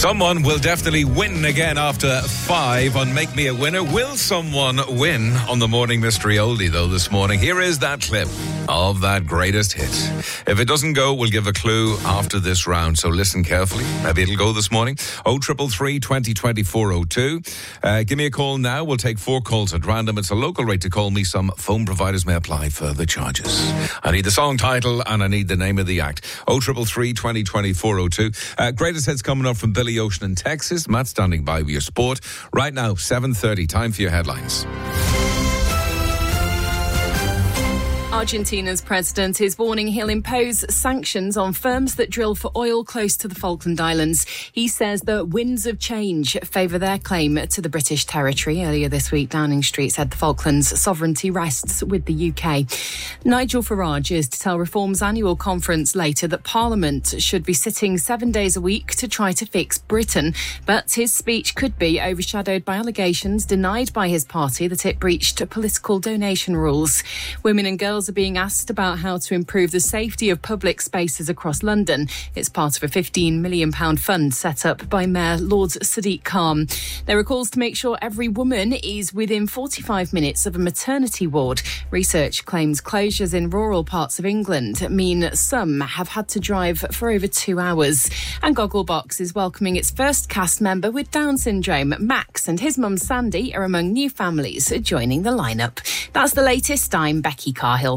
Someone will definitely win again after 5 on Make Me a Winner. Will someone win on the Morning Mystery Oldie, though, this morning? Here is that clip of that greatest hit. If it doesn't go, we'll give a clue after this round, so listen carefully. Maybe it'll go this morning. 0333 2020 402. Give me a call now. We'll take 4 calls at random. It's a local rate to call me. Some phone providers may apply further charges. I need the song title and I need the name of the act. 0333 2020 402. Greatest hits coming up from Billy Ocean in Texas. Matt standing by with your sport. Right now, 7:30. Time for your headlines. Argentina's president is warning he'll impose sanctions on firms that drill for oil close to the Falkland Islands. He says the winds of change favour their claim to the British territory. Earlier this week, Downing Street said the Falklands' sovereignty rests with the UK. Nigel Farage is to tell Reform's annual conference later that Parliament should be sitting 7 days a week to try to fix Britain. But his speech could be overshadowed by allegations denied by his party that it breached political donation rules. Women and girls are being asked about how to improve the safety of public spaces across London. It's part of a £15 million fund set up by Mayor Lord Sadiq Khan. There are calls to make sure every woman is within 45 minutes of a maternity ward. Research claims closures in rural parts of England mean some have had to drive for over 2 hours. And Gogglebox is welcoming its first cast member with Down syndrome. Max and his mum Sandy are among new families joining the lineup. That's the latest. I'm Becky Carhill.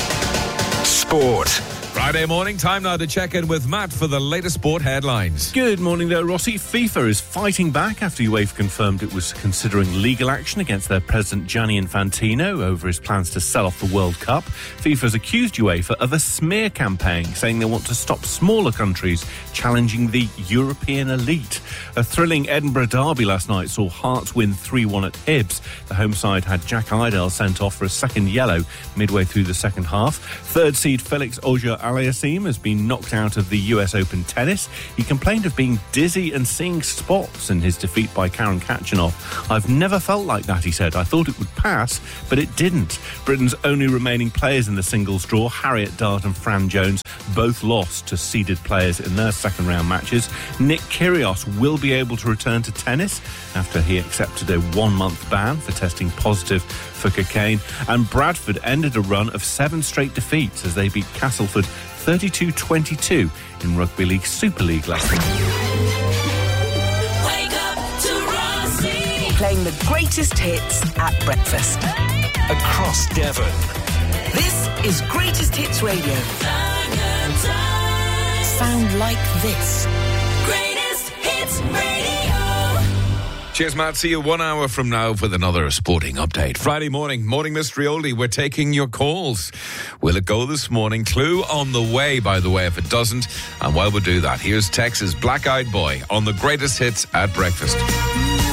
Sport. Friday morning, time now to check in with Matt for the latest sport headlines. Good morning there, Rossi. FIFA is fighting back after UEFA confirmed it was considering legal action against their president Gianni Infantino over his plans to sell off the World Cup. FIFA has accused UEFA of a smear campaign, saying they want to stop smaller countries challenging the European elite. A thrilling Edinburgh derby last night saw Hearts win 3-1 at Hibs. The home side had Jack Idle sent off for a second yellow midway through the second half. Third seed Felix Auger-Aliassime has been knocked out of the US Open tennis. He complained of being dizzy and seeing spots in his defeat by Karen Khachanov. "I've never felt like that," he said. "I thought it would pass, but it didn't." Britain's only remaining players in the singles draw, Harriet Dart and Fran Jones, both lost to seeded players in their second round matches. Nick Kyrgios will be able to return to tennis after he accepted a 1-month ban for testing positive for cocaine. And Bradford ended a run of 7 straight defeats as they beat Castleford 32-22 in Rugby League Super League last night. Wake up to Rossi. Playing the greatest hits at breakfast. Across Devon. This is Greatest Hits Radio. Sound like this. Greatest Hits Radio. Cheers, Matt. See you 1 hour from now with another sporting update. Friday morning, Morning Mystery Oldie. We're taking your calls. Will it go this morning? Clue on the way, by the way, if it doesn't. And while we do that, here's Texas Black Eyed Boy on the greatest hits at breakfast.